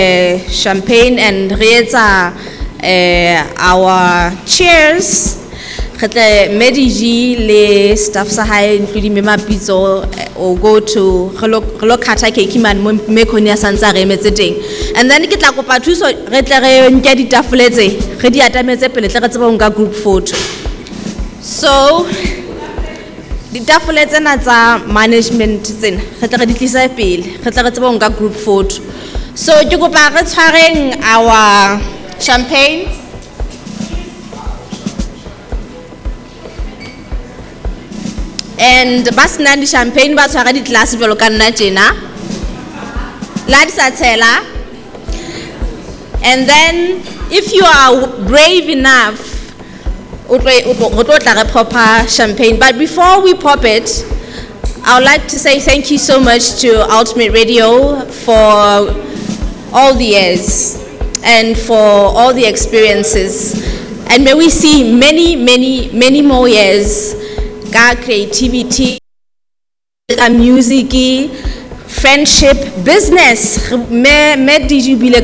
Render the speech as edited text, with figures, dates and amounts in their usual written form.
champagne and our cheers. Mediji le staff sahay including Mema Pizzo or go to Hello Kata Kekiman Mekonia Sansa Remeting. And then get like a patuso retlere get it affiliate, ready at a group food. So the daffodils and management thing, group food. So you go back our champagne. And basnandi champagne ba tshwara di glass jalo ka nna tjena la di sa tshela. And then if you are brave enough o tla proper champagne. But before we pop it, I would like to say thank you so much to Ultimate Radio for all the years and for all the experiences, and may we see many more years. Creativity, music, friendship, business.